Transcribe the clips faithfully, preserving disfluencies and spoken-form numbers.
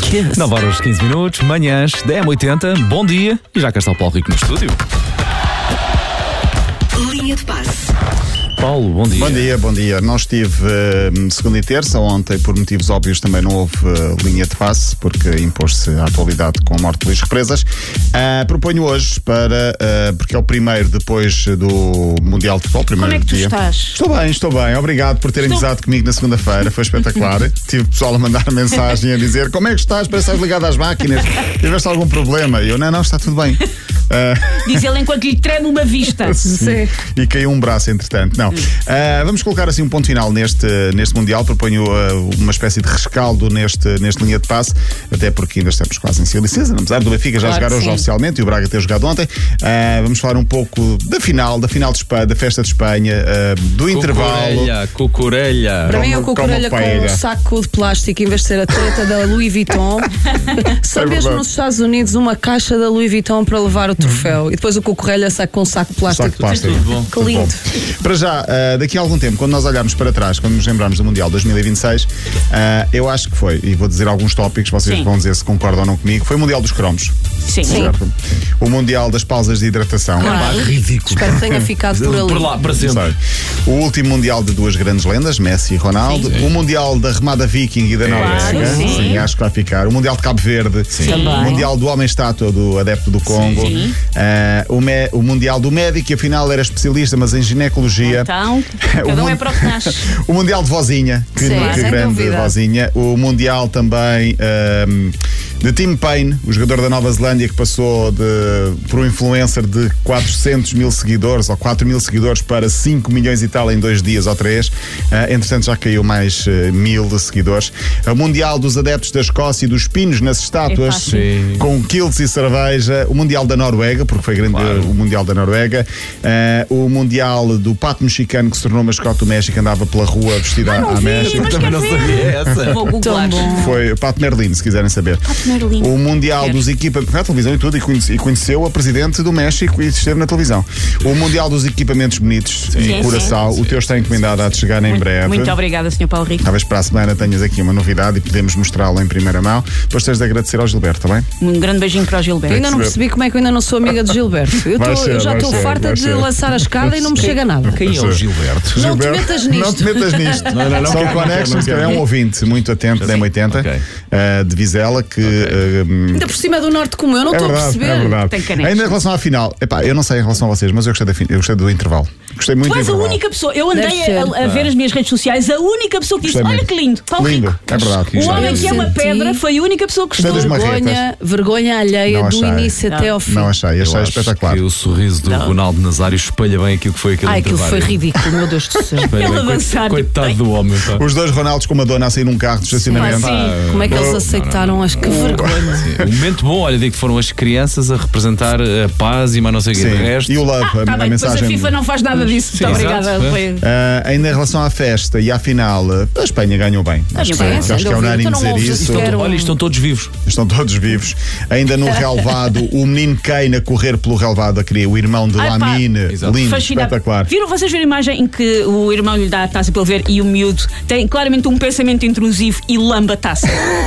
Kiss. nove horas quinze minutos, manhãs, D M oitenta, bom dia. E já cá está o Paulo Rico no estúdio. Linha de passe. Paulo, bom dia. Bom dia, bom dia. Não estive uh, segunda e terça, ontem por motivos óbvios também não houve uh, linha de passe, porque impôs-se a atualidade com a morte de Luís Represas. Uh, proponho hoje para, uh, porque é o primeiro depois do Mundial de Futebol, primeiro Como é que tu dia. estás? Estou bem, estou bem. Obrigado por terem Estou... amizade comigo na segunda-feira, foi espetacular. Tive pessoal a mandar mensagem a dizer como é que estás, parece que estás ligado às máquinas, tiveste algum problema? E eu, não, não, está tudo bem. Uh... Diz ele enquanto lhe treme uma vista. Sim. E caiu um braço, entretanto. Não. Uh, vamos colocar assim um ponto final neste, neste Mundial. Proponho uh, uma espécie de rescaldo neste, neste linha de passe, até porque ainda estamos quase em Silicesa, apesar do Benfica já Claro jogar hoje sim. oficialmente e o Braga ter jogado ontem. Uh, vamos falar um pouco da final, da final de Espanha, da festa de Espanha, uh, do intervalo. Cucurelha, cucurelha. Para mim é o Como- cucurelha como com paella. um saco de plástico em vez de ser a treta da Louis Vuitton. Só É mesmo verdade. nos Estados Unidos uma caixa da Louis Vuitton para levar o troféu. E depois o cucurelha saco com um saco de plástico. Saco de plástico. Tudo bom. Que lindo. Bom, para já, uh, daqui a algum tempo, quando nós olharmos para trás, quando nos lembrarmos do Mundial dois mil e vinte e seis, uh, eu acho que foi, e vou dizer alguns tópicos, vocês Sim. vão dizer se concordam ou não comigo, foi o Mundial dos cromos. Sim. Certo? O Mundial das pausas de hidratação. Claro. Ridículo. Espero que tenha ficado por ali. Por lá, para Não sempre. sei. O último Mundial de duas grandes lendas, Messi e Ronaldo. O Mundial da remada viking e da Noruega. sim. acho que vai ficar. O Mundial de Cabo Verde. Também. O Mundial do Homem-Estátua, do adepto do Congo. Sim. Ah, o, me- o Mundial do médico, que afinal era especialista, mas em ginecologia. Então, cada um mun- é para o que nasce. O Mundial de Vozinha, que, Sim, que sem grande dúvida. Vozinha. O Mundial também ahm, de Tim Payne, o jogador da Nova Zelândia, que passou de, por um influencer de quatrocentos mil seguidores ou quatro mil seguidores para cinco milhões e tal em dois dias ou três. Ah, entretanto, já caiu mais ah, mil de seguidores. O Mundial dos adeptos da Escócia e dos pinos nas estátuas, Epá, sim. com quilts e cerveja. O Mundial da Noruega, porque foi grande Claro. o Mundial da Noruega. Ah, o Mundial do pato mexicano, que se tornou mascote do México, andava pela rua vestida não à vi, México. mas Também quero não ver. sabia essa. Vou googlar. Tão bom. Foi o Pato Merlin, se quiserem saber. Merlin. O Mundial Quero. dos equipamentos. Foi à televisão e tudo, e conhece- e conheceu a presidente do México e esteve na televisão. O Mundial dos equipamentos bonitos Sim, em Curaçao. sim. O teu está encomendado a te chegar em Muito, breve. muito obrigada, senhor Paulo Rico. Talvez para a semana tenhas aqui uma novidade e podemos mostrá-la em primeira mão. Depois tens de agradecer ao Gilberto, está bem? Um grande beijinho para o Eu Gilberto. ainda não percebi como é que eu ainda não sou amiga de Gilberto. Eu, Vai tô- ser, eu já vai estou ser, farta vai de ser. lançar a escada e não me chega nada. Quem é o Gilberto? Não te Gilberto, metas nisto. Não te metas nisto. Não, não, não São quero, não Connections, quero, não que é quero. um ouvinte muito atento da M oitenta, ok. eh, de Vizela, que. eh, Ainda por cima do norte como eu, não É estou a verdade, perceber. é verdade. Tem canecos. Ainda em relação à final, epá, eu não sei em relação a vocês, mas eu gostei, da, fin- eu gostei do intervalo. Gostei muito Tu do és a intervalo. única pessoa, eu andei Deve ser. a, a ver as minhas redes sociais, a única pessoa que disse: Gostei olha muito. que lindo, Paulo Lindo, Rico. é verdade. O homem Eu que é uma senti- pedra foi a única pessoa que Gostei gostou. das Vergonha, vergonha alheia Não do achei. início até ao fim. Não achei, Eu achei acho espetacular. que o sorriso do Não. Ronaldo Nazário espelha bem aquilo que foi aquele Ai, aquilo intervalo. foi ridículo, meu Deus do céu. Espelha Ele bem. a Coit- dançar, Coitado tipo, do homem. pá. Os dois Ronaldos com uma dona a sair num carro de estacionamento. Sim. Como é que eles Oh, aceitaram? Acho que vergonha. Sim, um momento bom, olha, digo que foram as crianças a representar a paz e mais não sei o que. Sim. De resto, E o love, Ah, a, tá a bem, depois a mensagem. FIFA não faz nada disso. Sim, Muito obrigada. exato. Foi- Ah, ainda em relação à festa e à final, a Espanha ganhou bem. Acho que, bem, acho sem que é dúvida. unânime Tu não dizer ouves isso. sequer estão, um- olha, estão todos vivos. Estão todos vivos. Ainda no relevado, o menino Kane a correr pelo relevado a querer, o irmão de Ai, pá. Lamine. Exato. Lindo, Fascinado. espetacular. Viram vocês ver a imagem em que o irmão lhe dá a taça para ele ver e o miúdo tem claramente um pensamento intrusivo e lamba a taça.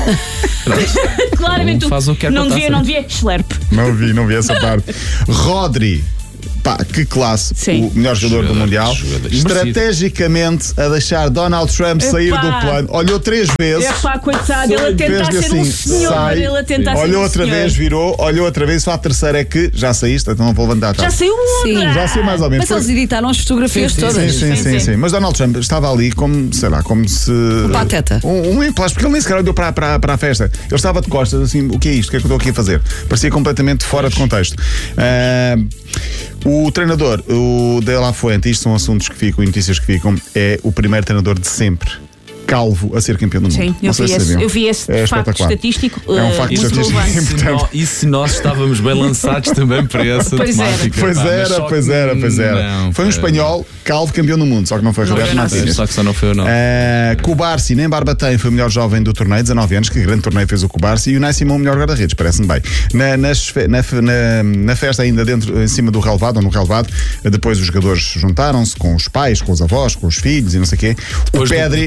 claramente Um faz o que quer com não a devia, taça. não devia. Schlerp. Não vi, não vi essa parte. Rodri. Pá, que classe. Sim. O melhor jogador, Jogador, do Mundial. jogador. E Estrategicamente a deixar Donald Trump sair Epá. do plano. Olhou três vezes. É pá, coitado, ele a tentar Fez-lhe ser um assim, senhor. sai, Ele a tentar ser olhou um outra senhor. vez, virou, olhou outra vez, só a terceira é que já saíste, então não vou levantar. Já Tá? saiu Sim. outra. Já saiu mais ou menos. Mas eles editaram as fotografias Sim, sim, todas. Sim, sim, Sim, sim, sim. sim. Mas Donald Trump estava ali como, sei lá, como se. Um pateta. Um, um implástico, porque ele nem sequer olhou para, para, para a festa. Ele estava de costas, assim, o que é isto? O que é que eu estou aqui a fazer? Parecia completamente fora de contexto. Ah, o treinador, o De La Fuente, isto são assuntos que ficam e notícias que ficam, é o primeiro treinador de sempre calvo a ser campeão do mundo. Sim, Não eu sei vi, se esse, sabiam. eu vi esse É facto espetacular. estatístico. É um uh, facto muito estatístico. relevante. E se, nó- e se nós estávamos bem lançados também para essa Pois era. temática? Pois pá, mas era, só pois que era, pois era. não, Foi um pá. espanhol calvo campeão do mundo, só que não foi Roberto foi nada. Martínez. Só que só não foi o não. Uh, Kubarsi, nem Barbatém foi o melhor jovem do torneio, dezanove anos, que grande torneio fez o Kubarsi, e o Nai Simão o melhor guarda-redes, parece-me bem. Na, nas fe- na, fe- na, na festa, ainda dentro, em cima do relevado, ou no relevado, depois os jogadores juntaram-se com os pais, com os avós, com os filhos e não sei o quê. O Depois, do, Pedri. depois do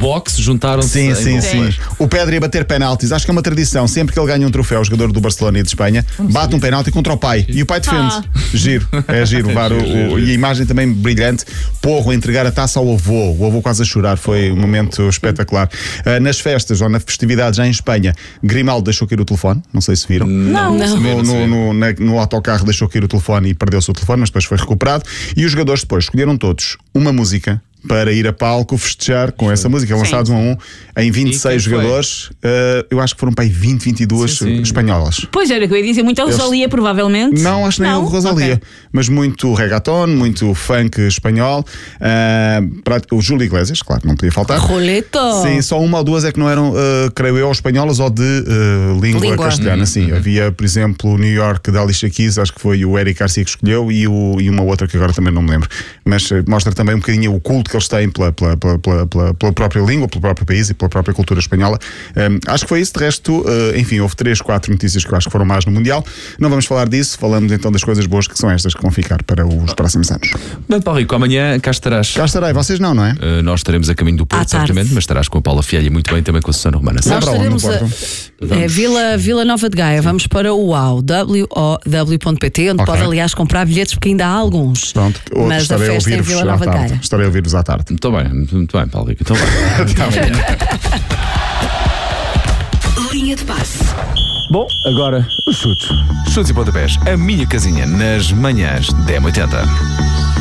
boxe, juntaram-se. Sim, em sim, boxe. sim. O Pedri a bater penaltis. Acho que é uma tradição. Sempre que ele ganha um troféu, o jogador do Barcelona e de Espanha, bate um penalti contra o pai. E o pai defende. Ah. Giro. É giro. Levar o, o- e a imagem também brilhante. Porro a entregar a taça ao avô. O avô quase a chorar. Foi um momento espetacular. Ah, nas festas ou na festividade já em Espanha, Grimaldo deixou cair o telefone. Não sei se viram. Não. Não. No, no, no, na- no autocarro deixou cair o telefone e perdeu-se o telefone, mas depois foi recuperado. E os jogadores depois escolheram todos uma música para ir a palco festejar com essa música, lançados um a um em vinte e seis E quem foi? jogadores. Uh, eu acho que foram para aí vinte, vinte e duas Sim, sim. espanholas. Pois era que eu ia dizer, muita Rosalia, provavelmente. Não, acho que nem Não? o Rosalia, Ok. mas muito reggaeton, muito funk espanhol. Uh, pra- o Júlio Iglesias, claro, não podia faltar. Roleto. Sim, só uma ou duas é que não eram, uh, creio eu, espanholas ou de uh, língua, Língua. castelhana. Sim, havia, por exemplo, o New York da Alicia Keys, acho que foi o Eric Garcia que escolheu, e, o, e uma outra que agora também não me lembro. Mas uh, mostra também um bocadinho o culto que eles têm pela, pela, pela, pela, pela, pela própria língua, pelo próprio país e pela própria cultura espanhola. Um, acho que foi isso. De resto, uh, enfim, houve três, quatro notícias que eu acho que foram más no Mundial. Não vamos falar disso, falamos então das coisas boas que são estas que vão ficar para os próximos anos. Bem, Paulo Rico, amanhã cá estarás. Cá estarei, vocês não, não é? Uh, nós estaremos a caminho do À Porto, tarde. certamente, mas estarás com a Paula Fialha muito bem também com a Susana Romana. Nós Sempre aonde, no estaremos Porto? a, é, Vila, Vila Nova de Gaia. Vamos para o UAU, W O W ponto P T, onde Ok. pode, aliás, comprar bilhetes porque ainda há alguns. Pronto, outro Mas a estarei a festa é em ouvir-vos Vila à Nova de tarde. Gaia. Estarei a ouvir-vos à tarde. Muito bem, muito bem, Paulo Rico. Então vai. Até amanhã. Linha de passe. Bom, agora os chutes. Chutes e pontapés. A minha casinha nas manhãs da M oitenta.